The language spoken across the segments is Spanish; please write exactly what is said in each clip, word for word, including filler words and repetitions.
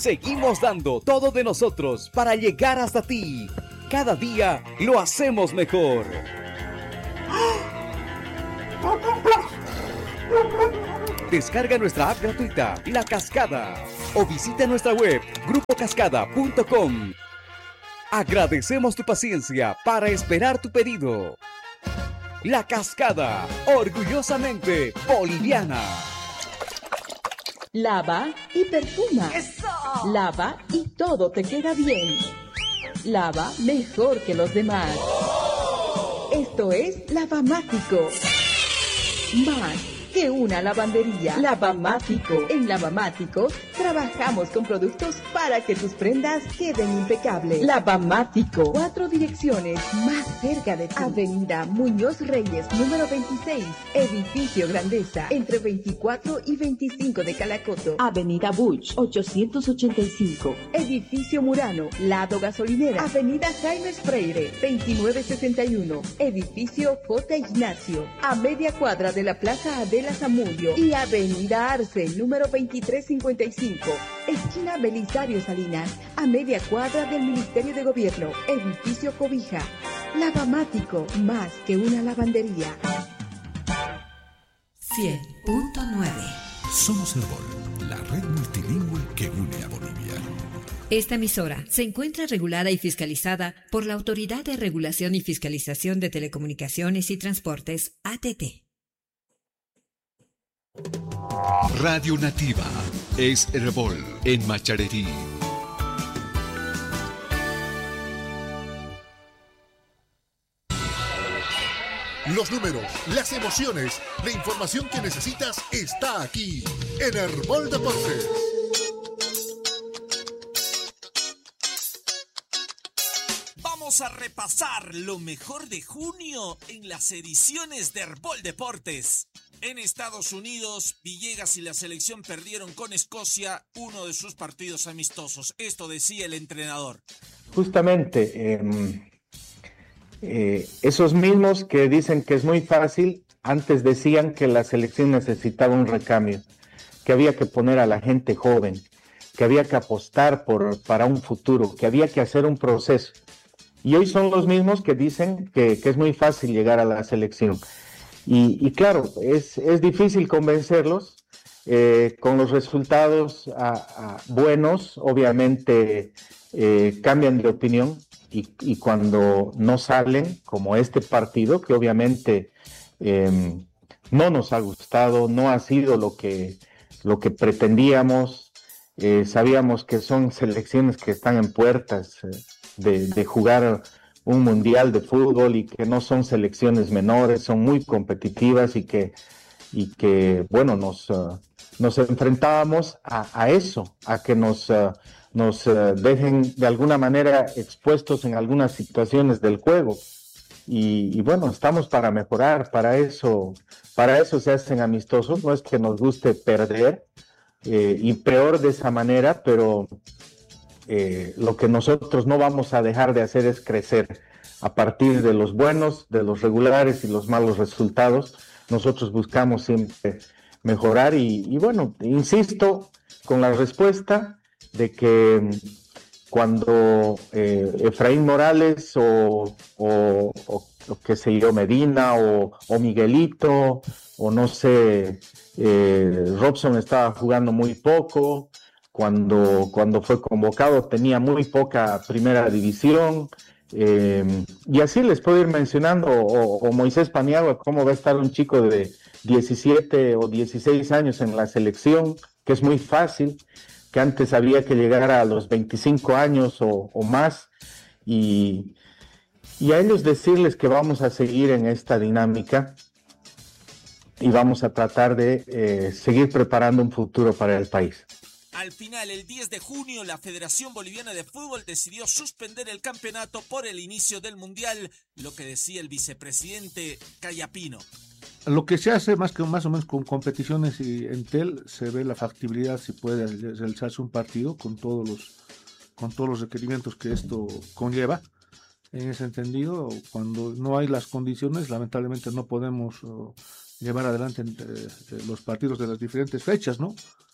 Seguimos dando todo de nosotros para llegar hasta ti. Cada día lo hacemos mejor. Descarga nuestra app gratuita, La Cascada, o visita nuestra web, grupo cascada punto com. Agradecemos tu paciencia para esperar tu pedido. La Cascada, orgullosamente boliviana. Lava y perfuma. ¡Eso! Lava y todo te queda bien. Lava mejor que los demás. Esto es Lavamático. Más que una lavandería. Lavamático. En Lavamático trabajamos con productos para que tus prendas queden impecables. Lavamático. Cuatro direcciones más cerca de ti. Avenida Muñoz Reyes, número veintiséis. Edificio Grandeza, entre veinticuatro y veinticinco de Calacoto. Avenida Buch, ochocientos ochenta y cinco. Edificio Murano, lado gasolinera. Avenida Jaime Freire, veintinueve sesenta y uno. Edificio J. Ignacio, a media cuadra de la Plaza Adela Zamudio. Y Avenida Arce, número veintitrés cincuenta y cinco. Esquina Belisario Salinas, a media cuadra del Ministerio de Gobierno. Edificio Cobija. Lavamático, más que una lavandería. cien punto nueve. Somos Herbol, la red multilingüe que une a Bolivia. Esta emisora se encuentra regulada y fiscalizada por la Autoridad de Regulación y Fiscalización de Telecomunicaciones y Transportes, A T T. Radio Nativa es Herbol en Macharerí. Los números, las emociones, la información que necesitas está aquí en Herbol Deportes. Vamos a repasar lo mejor de junio en las ediciones de Herbol Deportes. En Estados Unidos, Villegas y la selección perdieron con Escocia uno de sus partidos amistosos. Esto decía el entrenador. Justamente, eh, eh, esos mismos que dicen que es muy fácil, antes decían que la selección necesitaba un recambio, que había que poner a la gente joven, que había que apostar por, para un futuro, que había que hacer un proceso. Y hoy son los mismos que dicen que, que es muy fácil llegar a la selección. Y, y claro, es, es difícil convencerlos. Eh, con los resultados a, a buenos, obviamente eh, cambian de opinión, y, y cuando no salen, como este partido, que obviamente eh, no nos ha gustado, no ha sido lo que, lo que pretendíamos, eh, sabíamos que son selecciones que están en puertas eh, de, de jugar un mundial de fútbol, y que no son selecciones menores, son muy competitivas, y que, y que bueno, nos, uh, nos enfrentábamos a, a eso, a que nos, uh, nos uh, dejen de alguna manera expuestos en algunas situaciones del juego. Y, y bueno, estamos para mejorar, para eso, para eso se hacen amistosos. No es que nos guste perder, eh, y peor de esa manera, pero Eh, lo que nosotros no vamos a dejar de hacer es crecer a partir de los buenos, de los regulares y los malos resultados. Nosotros buscamos siempre mejorar, y, y bueno, insisto con la respuesta de que cuando eh, Efraín Morales o, o, o, o qué sé yo, Medina o, o Miguelito o no sé, eh, Robson estaba jugando muy poco. Cuando, cuando fue convocado tenía muy poca primera división, eh, y así les puedo ir mencionando, o, o Moisés Paniagua, cómo va a estar un chico de diecisiete o dieciséis años en la selección, que es muy fácil, que antes había que llegar a los veinticinco años o, o más, y, y a ellos decirles que vamos a seguir en esta dinámica y vamos a tratar de eh, seguir preparando un futuro para el país. Al final, el diez de junio, la Federación Boliviana de Fútbol decidió suspender el campeonato por el inicio del Mundial, lo que decía el vicepresidente Cayapino. Lo que se hace más que más o menos con competiciones y Entel, se ve la factibilidad si puede realizarse un partido con todos los con todos los requerimientos que esto conlleva. En ese entendido, cuando no hay las condiciones, lamentablemente no podemos uh, llevar adelante eh, los partidos de las diferentes fechas, ¿no?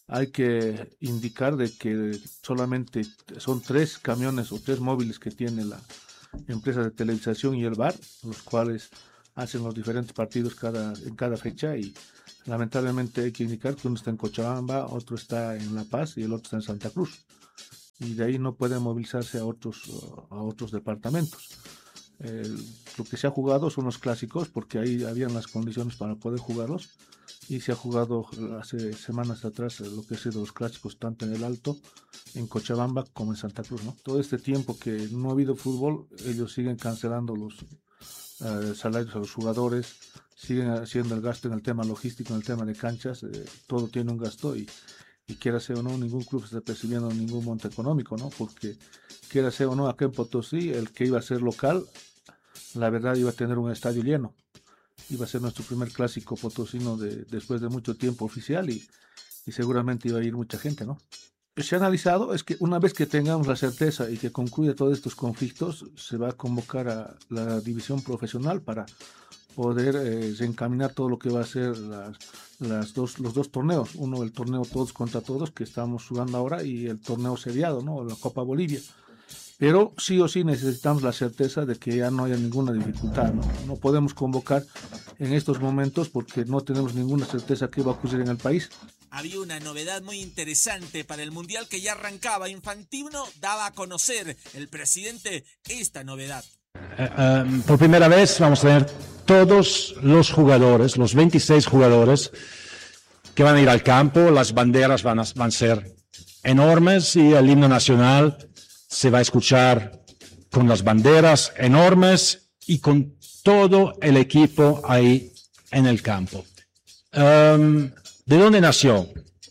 hay que indicar de que solamente son tres camiones o tres móviles que tiene la empresa de televisación y el V A R, los cuales hacen los diferentes partidos cada, en cada fecha, y lamentablemente hay que indicar que uno está en Cochabamba, otro está en La Paz y el otro está en Santa Cruz, y de ahí no pueden movilizarse a otros, a otros departamentos. Eh, lo que se ha jugado son los clásicos, porque ahí habían las condiciones para poder jugarlos, y se ha jugado hace semanas atrás lo que ha sido los clásicos tanto en el Alto, en Cochabamba, como en Santa Cruz, ¿no? Todo este tiempo que no ha habido fútbol, ellos siguen cancelando los uh, salarios a los jugadores, siguen haciendo el gasto en el tema logístico, en el tema de canchas, eh, todo tiene un gasto, y, y quiera sea o no, ningún club está percibiendo ningún monto económico, ¿no? Porque quiera sea o no, acá en Potosí, el que iba a ser local, la verdad iba a tener un estadio lleno. Iba a ser nuestro primer clásico potosino de, después de mucho tiempo oficial, y, y seguramente iba a ir mucha gente, ¿no? Lo que se ha analizado es que una vez que tengamos la certeza y que concluya todos estos conflictos, se va a convocar a la división profesional para poder eh, reencaminar todo lo que va a ser las, las dos, los dos torneos. Uno, el torneo todos contra todos que estamos jugando ahora, y el torneo seriado, ¿no? La Copa Bolivia. Pero sí o sí necesitamos la certeza de que ya no haya ninguna dificultad, ¿no? No podemos convocar en estos momentos porque no tenemos ninguna certeza qué va a ocurrir en el país. Había una novedad muy interesante para el Mundial que ya arrancaba. Infantino daba a conocer el presidente esta novedad. Uh, um, por primera vez vamos a tener todos los jugadores, los veintiséis jugadores que van a ir al campo. Las banderas van a, van a ser enormes y el himno nacional se va a escuchar con las banderas enormes y con todo el equipo ahí en el campo. Um, ¿De dónde nació?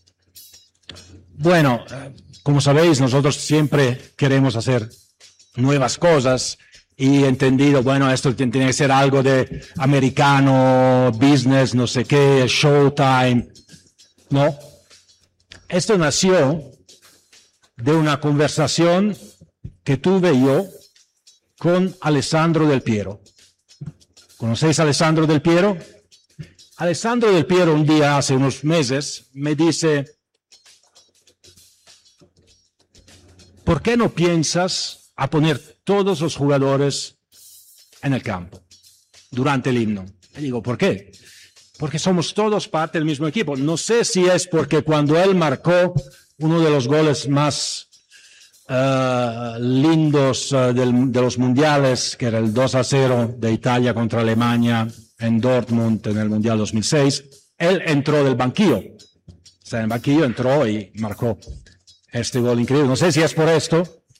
Bueno, como sabéis, nosotros siempre queremos hacer nuevas cosas, y he entendido, bueno, esto tiene que ser algo de americano, business, no sé qué, showtime. No, esto nació de una conversación que tuve yo con Alessandro Del Piero. ¿Conocéis a Alessandro Del Piero? Alessandro Del Piero un día, hace unos meses, me dice, ¿por qué no piensas a poner todos los jugadores en el campo durante el himno? Le digo, ¿por qué? Porque somos todos parte del mismo equipo. No sé si es porque cuando él marcó uno de los goles más uh, lindos uh, del, de los mundiales, que era el dos a cero de Italia contra Alemania en Dortmund en el Mundial dos mil seis, él entró del banquillo. O sea, en el banquillo entró y marcó este gol increíble. No sé si es por esto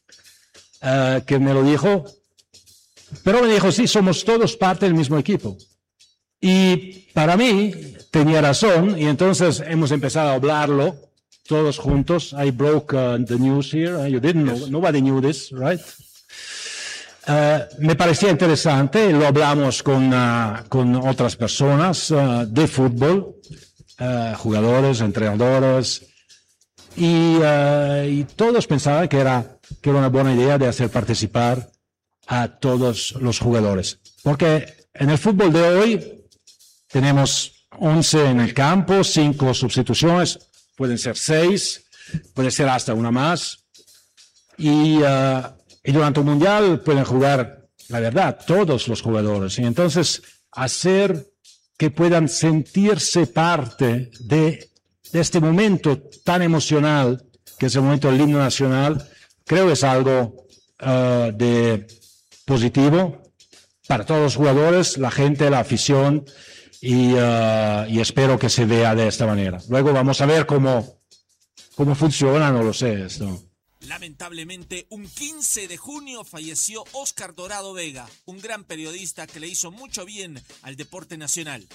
uh, que me lo dijo, pero me dijo, sí, somos todos parte del mismo equipo. Y para mí tenía razón, y entonces hemos empezado a hablarlo todos juntos. I broke uh, the news here. Uh, you didn't know. Yes. Nobody knew this, right? Uh, me parecía interesante. Lo hablamos con, uh, con otras personas uh, de fútbol, uh, jugadores, entrenadores, y, uh, y todos pensaban que era, que era una buena idea de hacer participar a todos los jugadores. Porque en el fútbol de hoy tenemos once en el campo, cinco sustituciones, pueden ser seis, puede ser hasta una más. Y, uh, y durante un mundial pueden jugar, la verdad, todos los jugadores. Y entonces hacer que puedan sentirse parte de, de este momento tan emocional, que es el momento del himno nacional, creo que es algo uh, de positivo para todos los jugadores, la gente, la afición. Y, uh, y espero que se vea de esta manera. Luego vamos a ver cómo, cómo funciona, no lo sé esto. Lamentablemente, un quince de junio falleció Óscar Dorado Vega, un gran periodista que le hizo mucho bien al deporte nacional.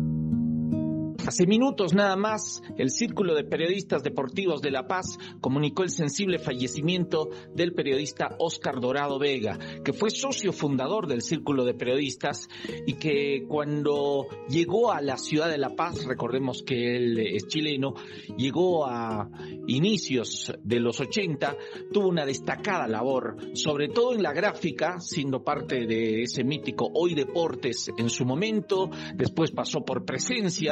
Hace minutos nada más, el Círculo de Periodistas Deportivos de La Paz comunicó el sensible fallecimiento del periodista Óscar Dorado Vega, que fue socio fundador del Círculo de Periodistas y que cuando llegó a la ciudad de La Paz, recordemos que él es chileno, llegó a inicios de los ochenta, tuvo una destacada labor, sobre todo en la gráfica, siendo parte de ese mítico Hoy Deportes en su momento, después pasó por Presencia, que fueron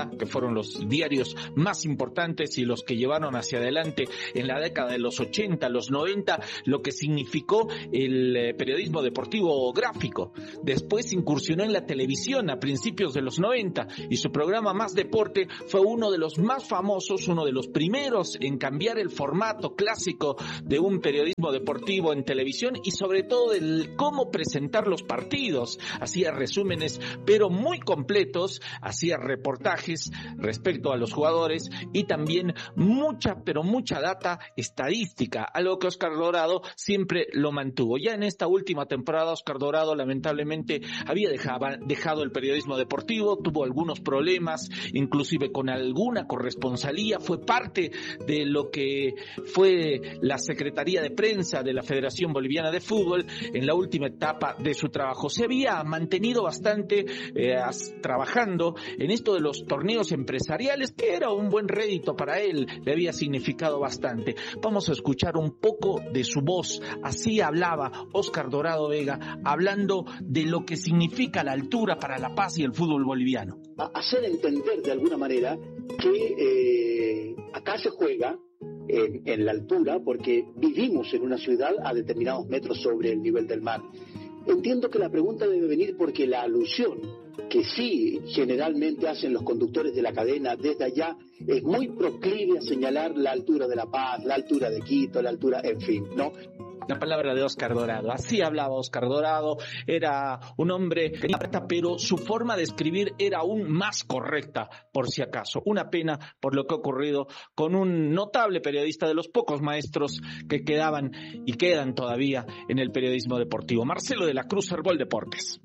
fueron los diarios más importantes y los que llevaron hacia adelante en la década de los ochenta, los noventa, lo que significó el eh, periodismo deportivo gráfico. Después incursionó en la televisión a principios de los noventa y su programa Más Deporte fue uno de los más famosos, uno de los primeros en cambiar el formato clásico de un periodismo deportivo en televisión y sobre todo el cómo presentar los partidos. Hacía resúmenes pero muy completos, hacía reportajes respecto a los jugadores y también mucha pero mucha data estadística, algo que Óscar Dorado siempre lo mantuvo. Ya en esta última temporada Óscar Dorado lamentablemente había dejado, dejado el periodismo deportivo, tuvo algunos problemas, inclusive con alguna corresponsalía, fue parte de lo que fue la Secretaría de Prensa de la Federación Boliviana de Fútbol en la última etapa de su trabajo. Se había mantenido bastante eh, trabajando en esto de los torneos empresariales, que era un buen rédito para él, le había significado bastante. Vamos a escuchar un poco de su voz. Así hablaba Óscar Dorado Vega, hablando de lo que significa la altura para la paz y el fútbol boliviano. Hacer entender de alguna manera que eh, acá se juega en, en la altura porque vivimos en una ciudad a determinados metros sobre el nivel del mar. Entiendo que la pregunta debe venir porque la alusión que sí generalmente hacen los conductores de la cadena desde allá es muy proclive a señalar la altura de La Paz, la altura de Quito, la altura, en fin, ¿no? La palabra de Óscar Dorado, así hablaba Óscar Dorado, era un hombre correcta, pero su forma de escribir era aún más correcta, por si acaso. Una pena por lo que ha ocurrido con un notable periodista, de los pocos maestros que quedaban y quedan todavía en el periodismo deportivo. Marcelo de la Cruz, Herbol Deportes.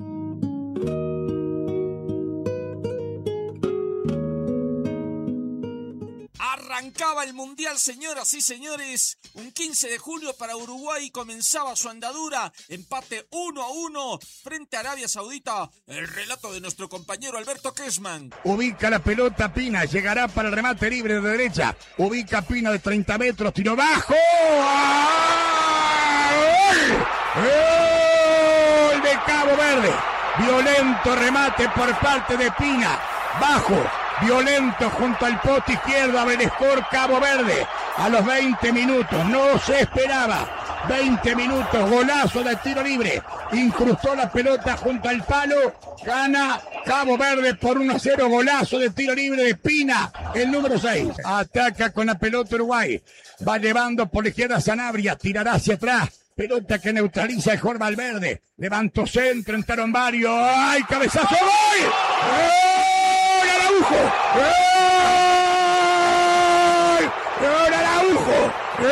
Arrancaba el Mundial, señoras y señores. Un quince de julio para Uruguay comenzaba su andadura. Empate uno a uno frente a Arabia Saudita. El relato de nuestro compañero Alberto Kessman. Ubica la pelota Pina, llegará para el remate libre de derecha. Ubica Pina de treinta metros, tiro bajo. ¡Gol! ¡Gol de Cabo Verde! Violento remate por parte de Pina. Bajo. Violento junto al poste izquierdo, a Belescor, Cabo Verde, a los veinte minutos, no se esperaba, veinte minutos, golazo de tiro libre, incrustó la pelota junto al palo, gana Cabo Verde por uno a cero, golazo de tiro libre de Pina, el número seis, ataca con la pelota Uruguay, va llevando por la izquierda Sanabria, tirará hacia atrás, pelota que neutraliza el Jorge Valverde, levantó centro, entraron varios, ¡ay, cabezazo, gol! ¡Gol! ¡Araujo! ¡Gol! ¡Gol Araujo!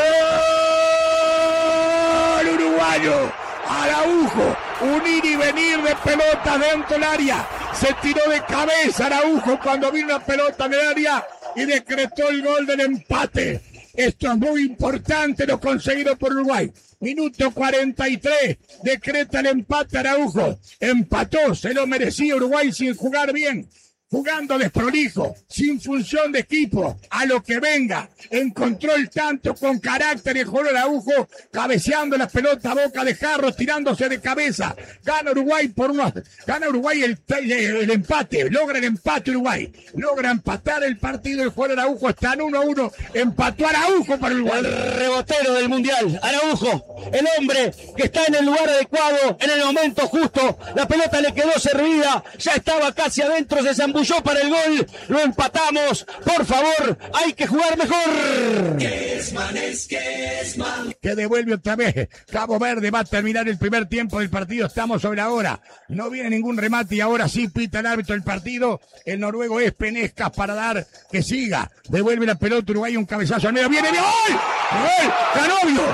¡Gol uruguayo! Araujo, un ir y venir de pelota dentro del área. Se tiró de cabeza Araujo cuando vino una pelota en el área y decretó el gol del empate. Esto es muy importante, lo conseguido por Uruguay. Minuto cuarenta y tres, decreta el empate Araujo. Empató, se lo merecía Uruguay sin jugar bien. Jugando desprolijo, sin función de equipo, a lo que venga, encontró el tanto con carácter y jugó Araujo, cabeceando la pelota a boca de jarro, tirándose de cabeza, gana Uruguay por uno, gana Uruguay el, el, el empate, logra el empate Uruguay, logra empatar el partido, el jugador Araujo está en uno a uno, empató Araujo para Uruguay. El rebotero del Mundial, Araujo, el hombre que está en el lugar adecuado, en el momento justo, la pelota le quedó servida, ya estaba casi adentro, se zambulló para el gol, lo empatamos, por favor, hay que jugar mejor. Kessman es Kessman. Que devuelve otra vez, Cabo Verde va a terminar el primer tiempo del partido, estamos sobre la hora, no viene ningún remate y ahora sí pita el árbitro del partido, el noruego es Penezcas para dar que siga, devuelve la pelota Uruguay, un cabezazo al medio, viene, ¡gol! ¡Gol! ¡Canovio!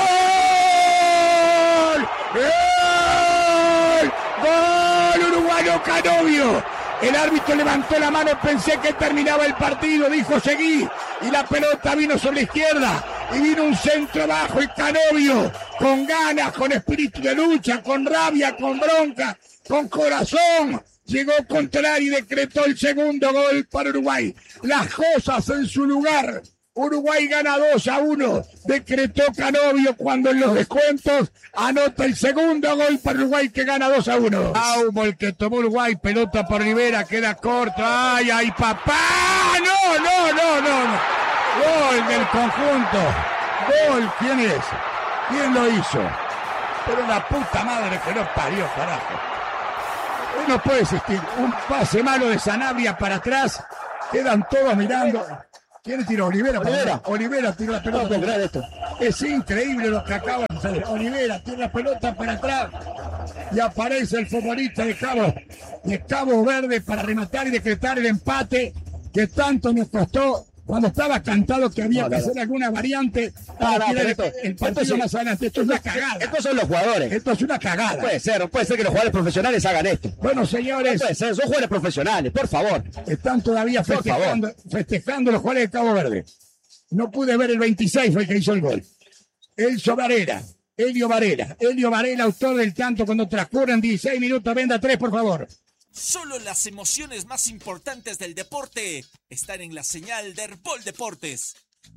¡Gol! ¡Gol! ¡Gol uruguayo Canovio! El árbitro levantó la mano, pensé que terminaba el partido, dijo seguí, y la pelota vino sobre la izquierda, y vino un centro bajo y Canovio, con ganas, con espíritu de lucha, con rabia, con bronca, con corazón, llegó contra él y decretó el segundo gol para Uruguay. Las cosas en su lugar. Uruguay gana dos a uno, decretó Canovio cuando en los descuentos anota el segundo gol para Uruguay que gana dos a uno. Aumo el que tomó Uruguay, pelota por Rivera, queda corto, ay, ay, papá. ¡Ah, no, no, no, no! no. Gol del conjunto. Gol, ¿quién es? ¿Quién lo hizo? Pero la puta madre que nos parió, carajo. No puede existir. Un pase malo de Sanabria para atrás. Quedan todos mirando. ¿Quién tiró? Olivera. Olivera. Olivera tiró la pelota. No puedo creer esto. Es increíble lo que acaba de hacer. Olivera tira la pelota para atrás. Y aparece el futbolista de Cabo, de Cabo Verde para rematar y decretar el empate que tanto nos costó. Cuando estaba cantado que había no, que no, hacer alguna variante para tirar el, el partido esto, más adelante. Esto es una cagada. Estos son los jugadores. Esto es una cagada. No puede ser, no puede ser que los jugadores profesionales hagan esto. Bueno, señores. No puede ser, son jugadores profesionales, por favor. Están todavía festejando, festejando los jugadores de Cabo Verde. No pude ver el veintiséis, fue el que hizo el gol. Elso Varela, Elio Varela, Elio Varela, autor del tanto cuando transcurren dieciséis minutos. Venda tres, por favor. Solo las emociones más importantes del deporte están en la señal de Herbol Deportes.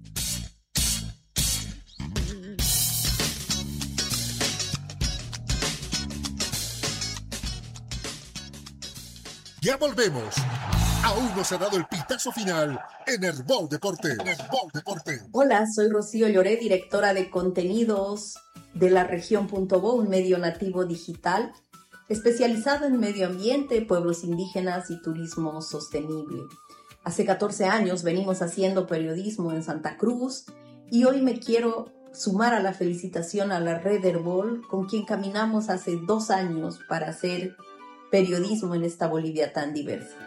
Ya volvemos. Aún no se ha dado el pitazo final en Herbol Deportes. Herbol Deportes. Hola, soy Rocío Lloré, directora de contenidos de la región.bo, un medio nativo digital especializado en medio ambiente, pueblos indígenas y turismo sostenible. Hace catorce años venimos haciendo periodismo en Santa Cruz y hoy me quiero sumar a la felicitación a la Red Herbol, con quien caminamos hace dos años para hacer periodismo en esta Bolivia tan diversa.